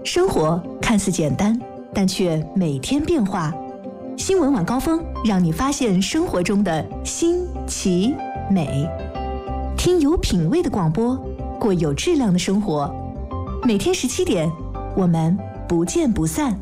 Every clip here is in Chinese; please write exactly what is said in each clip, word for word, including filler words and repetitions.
生活看似简单，但却每天变化。新闻晚高峰让你发现生活中的新奇美，听有品味的广播，过有质量的生活。每天十七点，我们不见不散。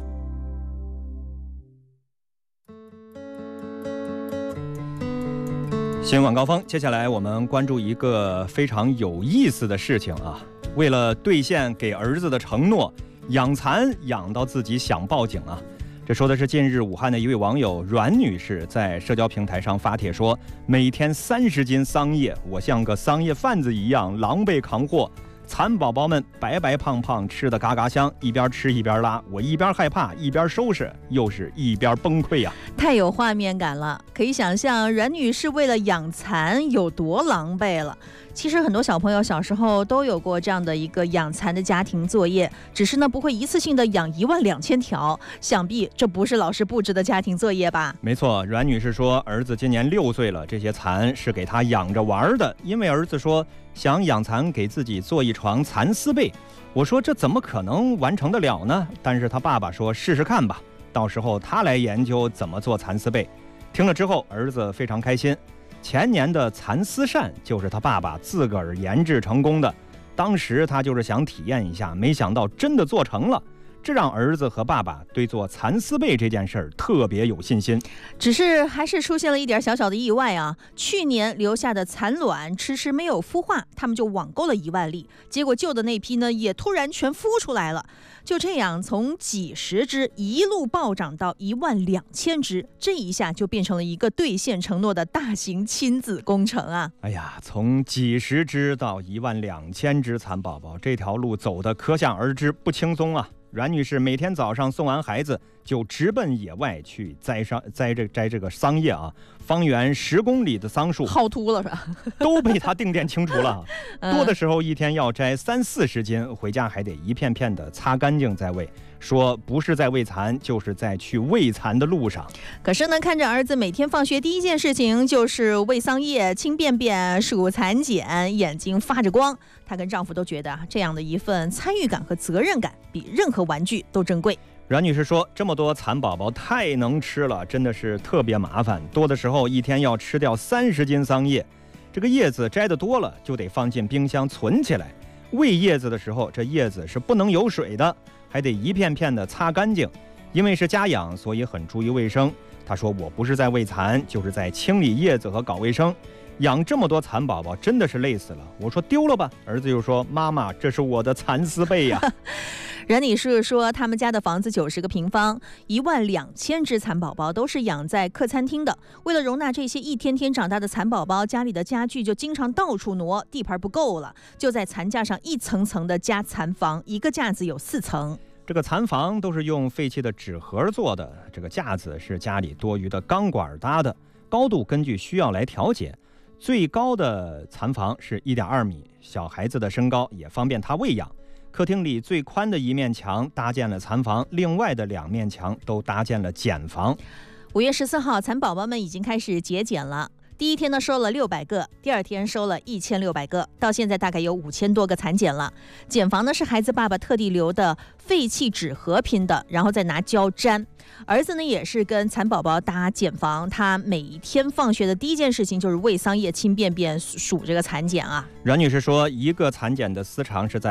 新闻晚高峰，接下来我们关注一个非常有意思的事情啊！为了兑现给儿子的承诺，养蚕养到自己想报警啊！这说的是近日武汉的一位网友阮女士在社交平台上发帖说，每天三十斤桑叶，我像个桑叶贩子一样狼狈扛货。蚕宝宝们白白胖胖，吃得嘎嘎香，一边吃一边拉，我一边害怕一边收拾，又是一边崩溃呀、啊！ 太有画面感了，可以想象阮女士为了养蚕有多狼狈了。其实很多小朋友小时候都有过这样的一个养蚕的家庭作业，只是呢不会一次性的养一万两千条，想必这不是老师布置的家庭作业吧？ 没错，阮女士说儿子今年六岁了，这些蚕是给他养着玩的，因为儿子说想养蚕给自己做一床蚕丝被。我说这怎么可能完成得了呢？但是他爸爸说试试看吧，到时候他来研究怎么做蚕丝被。听了之后儿子非常开心，前年的蚕丝扇就是他爸爸自个儿研制成功的，当时他就是想体验一下，没想到真的做成了，这让儿子和爸爸对做蚕丝被这件事儿特别有信心。 只是还是出现了一点小小的意外啊！去年留下的蚕卵迟迟没有孵化，他们就网购了一万粒，结果旧的那批呢也突然全孵出来了。就这样从几十只一路暴涨到一万两千只，这一下就变成了一个兑现承诺的大型亲子工程啊！ 哎呀，从几十只到一万两千只蚕宝宝，这条路走得可想而知不轻松啊！阮女士每天早上送完孩子就直奔野外去摘上摘这摘这个桑叶啊，方圆十公里的桑树薅秃了是吧？ 都被她定点清除了，多的时候一天要摘三四十斤，回家还得一片片的擦干净再喂。说不是在喂蚕，就是在去喂蚕的路上。 可是呢，看着儿子每天放学第一件事情就是喂桑叶、清便便、数蚕茧，眼睛发着光，她跟丈夫都觉得这样的一份参与感和责任感比任何玩具都珍贵。 阮女士说，这么多蚕宝宝太能吃了，真的是特别麻烦，多的时候一天要吃掉三十斤桑叶，这个叶子摘得多了就得放进冰箱存起来，喂叶子的时候这叶子是不能有水的，还得一片片的擦干净，因为是家养，所以很注意卫生。他说我不是在喂蚕，就是在清理叶子和搞卫生。养这么多蚕宝宝真的是累死了。我说丢了吧，儿子又说妈妈这是我的蚕丝被呀。 阮女士说他们家的房子九十个平方，一万两千只蚕宝宝都是养在客餐厅的，为了容纳这些一天天长大的蚕宝宝，家里的家具就经常到处挪，地盘不够了，就在蚕架上一层层的加蚕房，一个架子有四层。 这个蚕房都是用废弃的纸盒做的，这个架子是家里多余的钢管搭的，高度根据需要来调节。最高的蚕房是一点二米，小孩子的身高也方便他喂养。客厅里最宽的一面墙搭建了蚕房，另外的两面墙都搭建了茧房。 五月十四号，蚕宝宝们已经开始结茧了。第一天呢收了六百个，第二天收了一千六百个，到现在大概有五千多个蚕茧了。茧房呢是孩子爸爸特地留的废弃纸盒拼的，然后再拿胶粘。儿子呢也是跟蚕宝宝搭茧房，他每一天放学的第一件事情就是喂桑叶、清便便、数这个蚕茧啊。 阮女士说，一个蚕茧的丝长是在